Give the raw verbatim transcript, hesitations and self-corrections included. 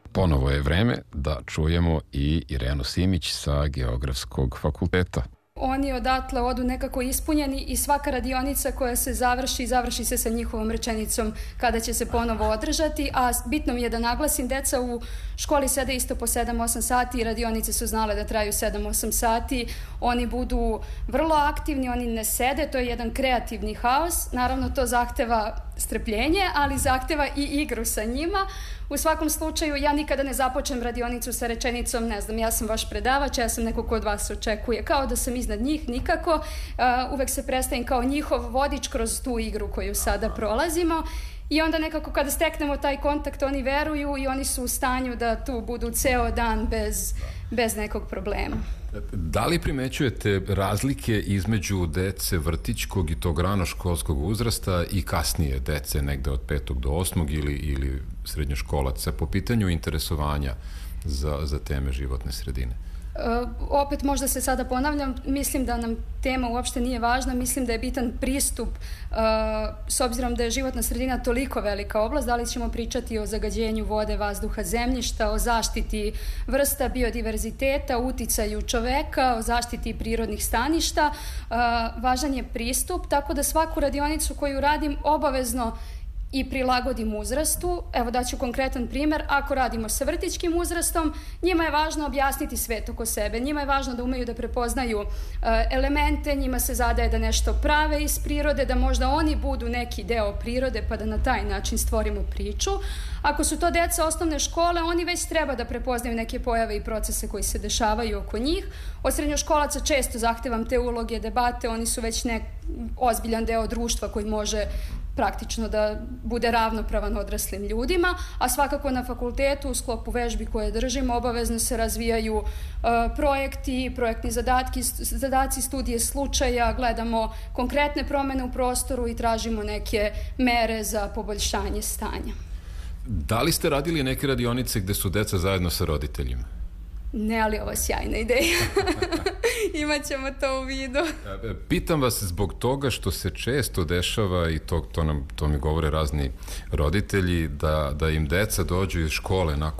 Ponovo je vreme da čujemo i Irenu Simić sa Geografskog fakulteta. Oni odatle odu nekako ispunjeni i svaka radionica koja se završi, završi se sa njihovom rečenicom kada će se ponovo održati, a bitno mi je da naglasim, deca u školi sede isto po sedam osam sati i radionice su znale da traju sedam osam sati. Oni budu vrlo aktivni, oni ne sede, to je jedan kreativni haos. Naravno, to zahteva strpljenje, ali zahteva i igru sa njima. U svakom slučaju, ja nikada ne započnem radionicu sa rečenicom, ne znam, ja sam vaš predavač, ja sam neko ko od vas očekuje, kao da sam iznad njih, nikako. Uh, uvek se predstavim kao njihov vodič kroz tu igru koju sada prolazimo. I onda nekako kada steknemo taj kontakt, oni veruju i oni su u stanju da tu budu ceo dan bez, bez nekog problema. Da li primećujete razlike između dece vrtićkog i tog ranoškolskog uzrasta i kasnije dece negde od petog do osmog ili, ili srednjoškolaca po pitanju interesovanja za, za teme životne sredine? Uh, opet možda se sada ponavljam, mislim da nam tema uopšte nije važna, mislim da je bitan pristup uh, s obzirom da je životna sredina toliko velika oblast, da li ćemo pričati o zagađenju vode, vazduha, zemljišta, o zaštiti vrsta biodiverziteta, uticaju čoveka, o zaštiti prirodnih staništa, uh, važan je pristup, tako da svaku radionicu koju radim obavezno i prilagodim uzrastu. Evo daću konkretan primer, ako radimo sa vrtićkim uzrastom, njima je važno objasniti svet oko sebe, njima je važno da umeju da prepoznaju uh, elemente, njima se zadaje da nešto prave iz prirode, da možda oni budu neki deo prirode pa da na taj način stvorimo priču. Ako su to deca osnovne škole, oni već treba da prepoznaju neke pojave i procese koji se dešavaju oko njih. Od srednjoškolaca često zahtevam te uloge, debate, oni su već nek ozbiljan deo društva koji može praktično da bude ravnopravan odraslim ljudima, a svakako na fakultetu u sklopu vežbi koje držimo obavezno se razvijaju uh, projekti, projektni zadatki, zadaci studije slučaja, gledamo konkretne promene u prostoru i tražimo neke mere za poboljšanje stanja. Da li ste radili neke radionice gde su deca zajedno sa roditeljima? Ne, ali ovo je sjajna ideja. Imaćemo to u vidu. Pitam vas zbog toga što se često dešava, i to, to, nam, to mi govore razni roditelji, da, da im deca dođu iz škole nakon